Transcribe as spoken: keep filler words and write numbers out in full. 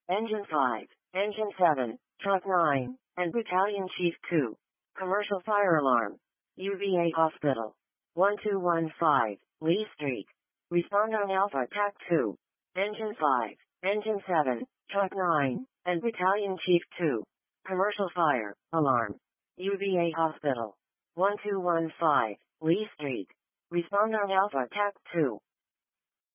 Engine five, Engine seven, Truck nine, and Battalion Chief two. Commercial fire alarm. U V A Hospital. one two one five, Lee Street. Respond on Alpha Tac two. Engine five, Engine seven, Truck nine, and Battalion Chief two. Commercial fire alarm. U V A Hospital. one two one five, Lee Street. Respond on Alpha Tac two.